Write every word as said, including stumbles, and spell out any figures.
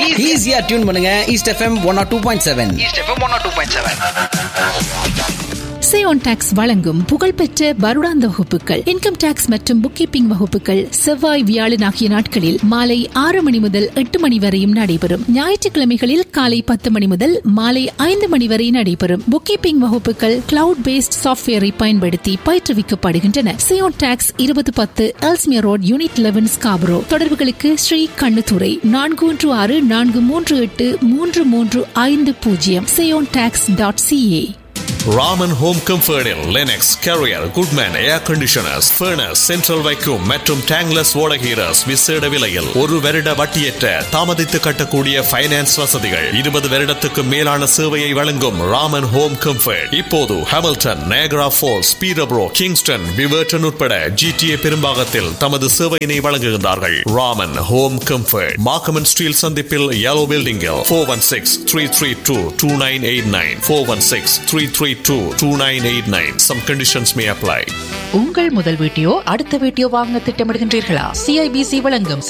ஈஸியா டியூன் பண்ணுங்க east FM one R two point seven. East FM one R two point seven. Zion tax வழங்கும் புகழ்பெற்ற வருடாந்த வகுப்புகள், இன்கம் டாக்ஸ் மற்றும் புக் கீப்பிங் வகுப்புகள் செவ்வாய் வியாழன் ஆகிய நாட்களில் மாலை ஆறு மணி முதல் எட்டு மணி வரையும் நடைபெறும். ஞாயிற்றுக்கிழமைகளில் காலை பத்து மணி முதல் மாலை ஐந்து மணி வரை நடைபெறும். புக் கீப்பிங் வகுப்புகள் கிளவுட் பேஸ்ட் சாப்ட்வேரை பயன்படுத்தி பயிற்றுவிக்கப்படுகின்றன. சியோன் டாக்ஸ் இருபது பத்து Ellesmere road, unit eleven, Scarborough. தொடர்புகளுக்கு ஸ்ரீ கண்ணுத்துறை நான்கு ஒன்று ஆறு நான்கு மூன்று எட்டு மூன்று மூன்று ஐந்து பூஜ்ஜியம். Zion tax dot CA. Raman home கம்ஃபர்டில் Linux, carrier, Goodman ஏர் கண்டிஷனர்ஸ், ஃபர்னஸ், சென்ட்ரல் வைக்யூம் மற்றும் டேங்லஸ் ஓடகீரஸ் விசேட விலையில் ஒரு வருட வட்டியற்ற தாமதித்து கட்டக்கூடிய பைனான்ஸ் வசதிகள். இருபது வருடத்துக்கு மேலான சேவையை வழங்கும் ராமன் ஹோம் கம்ஃபர்ட் இப்போது ஹாமில்டன், நயகரா ஃபால்ஸ், பீரப்ரோ, கிங்ஸ்டன், விவர்டன் உட்பட ஜிடிஏ பெரும்பாகத்தில் தமது சேவையினை வழங்குகின்றார்கள். ராமன் ஹோம் கம்ஃபர்ட் மார்க்கமன் ஸ்டீல் சந்திப்பில் yellow building four one six three three two two nine eight nine four one six three three two two nine eight nine. Some conditions may apply. உங்கள் முதல் வீட்டையோ அடுத்த வீட்டையோ வாங்க திட்டமிடுகின்றீர்களா? CIBC வழங்கும்